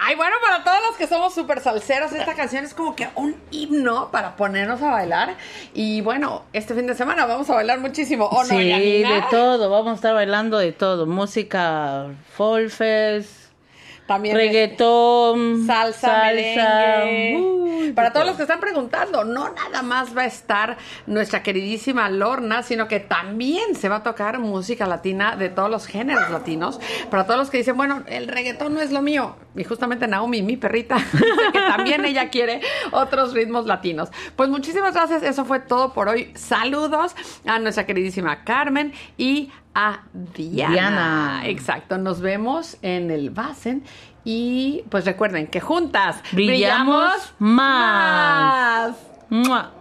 Ay, bueno, para todos los que somos súper salseros, esta canción es como que un himno para ponernos a bailar. Y bueno, este fin de semana vamos a bailar muchísimo, ¿o no, Sí, Yanina? de todo, vamos a estar bailando de todo, música folfest, También reggaetón, salsa, merengue. uy, Para de todos todo. los que están preguntando, no nada más va a estar nuestra queridísima Lorna, sino que también se va a tocar música latina de todos los géneros latinos. Para todos los que dicen, bueno, el reggaetón no es lo mío. Y justamente Naomi, mi perrita, dice que también ella quiere otros ritmos latinos. Pues muchísimas gracias, eso fue todo por hoy. Saludos a nuestra queridísima Carmen y a Diana. Exacto, nos vemos en el Basen y pues recuerden que juntas Brillamos más. ¡Mua!